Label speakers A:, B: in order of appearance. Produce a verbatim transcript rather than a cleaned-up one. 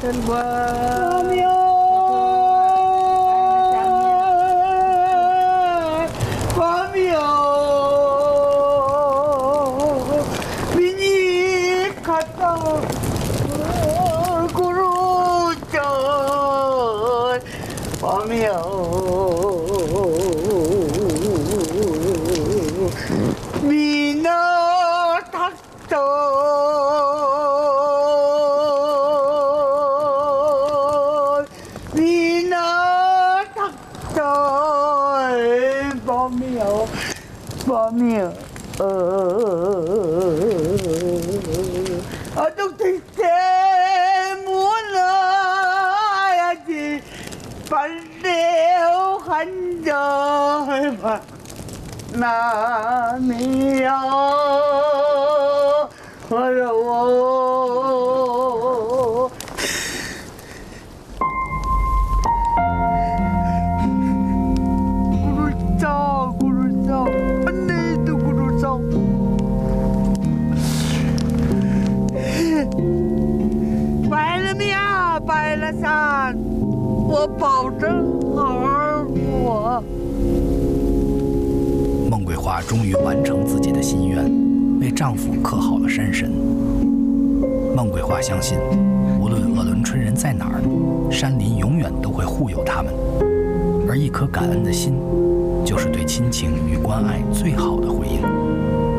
A: 阿弥阿弥미니 갔다 구루전 아미요 미나 닥터 미나 닥터 범이요 범이요 어떻게 때문아야지 빨리 한절 만남이야 어려워 구르자 구르자 안내도 구르자白了米呀，白了山，我保证好好过。
B: 孟桂花终于完成自己的心愿，为丈夫刻好了山神。孟桂花相信，无论鄂伦春人在哪儿，山林永远都会护佑他们。而一颗感恩的心，就是对亲情与关爱最好的回应。